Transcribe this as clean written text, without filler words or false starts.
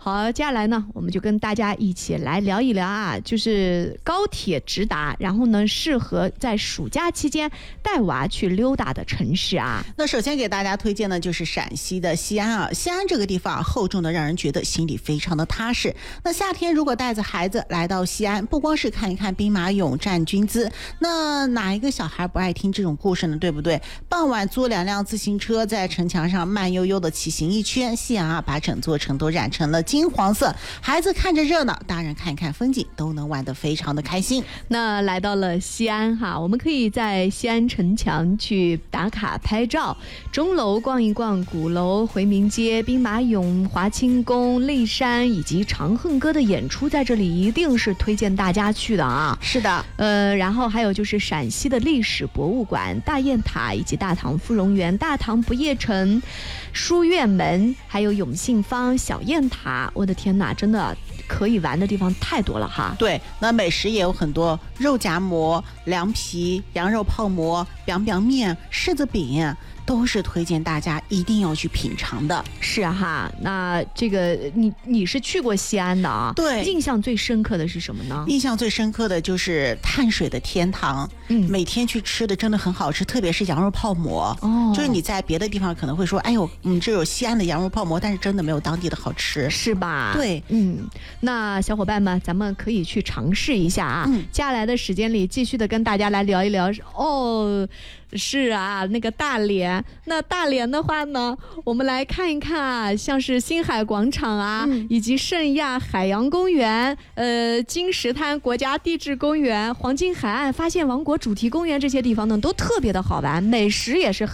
好，接下来呢，我们就跟大家一起来聊一聊啊，就是高铁直达，然后呢，适合在暑假期间带娃去溜达的城市啊。 那首先给大家推荐的就是陕西的西安啊，西安这个地方厚重的让人觉得心里非常的踏实。那夏天如果带着孩子来到西安，不光是看一看兵马俑、站军姿，那哪一个小孩不爱听这种故事呢？对不对？傍晚租2辆自行车在城墙上慢悠悠的骑行一圈，夕阳啊把整座城都染成了金黄色，孩子看着热闹，大人看一看风景，都能玩得非常的开心。 那来到了西安哈，我们可以在西安城墙去打卡拍照，钟楼逛一逛，鼓楼、回民街、兵马俑、华清宫、骊山以及长恨歌的演出，在这里一定是推荐大家去的啊。 是的， 然后还有就是陕西的历史博物馆、大雁塔以及大唐芙蓉园、大唐不夜城、书院门，还有永信坊、小雁塔。我的天哪，真的可以玩的地方太多了哈。 对，那美食也有很多，肉夹馍、凉皮、羊肉泡馍、biang biang面、柿子饼，都是推荐大家一定要去品尝的。 是哈，那这个你是去过西安的啊？ 对， 印象最深刻的是什么呢？ 印象最深刻的就是碳水的天堂，每天去吃的真的很好吃，特别是羊肉泡馍。就是你在别的地方可能会说，哎呦，这有西安的羊肉泡馍，但是真的没有当地的好吃， 是吧？ 对， 那小伙伴们，咱们可以去尝试一下啊。接下来的时间里，继续的跟大家来聊一聊哦。是啊，那个大连，那大连的话呢，我们来看一看啊，像是星海广场啊，以及圣亚海洋公园、金石滩国家地质公园、黄金海岸发现王国主题公园这些地方呢，都特别的好玩，美食也是